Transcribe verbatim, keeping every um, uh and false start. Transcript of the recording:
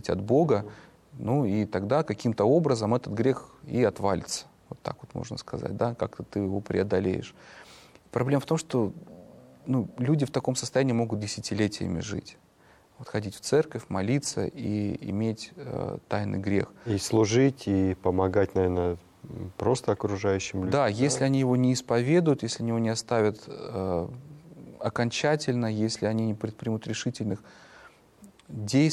зависеть от Бога, ну и тогда каким-то образом этот грех и отвалится. Вот так вот можно сказать, да, как-то ты его преодолеешь. Проблема в том, что ну, люди в таком состоянии могут десятилетиями жить. Вот ходить в церковь, молиться и иметь э, тайный грех. И служить, и помогать, наверное, просто окружающим людям. Да, если они его не исповедуют, если они его не оставят э, окончательно, если они не предпримут решительных действий,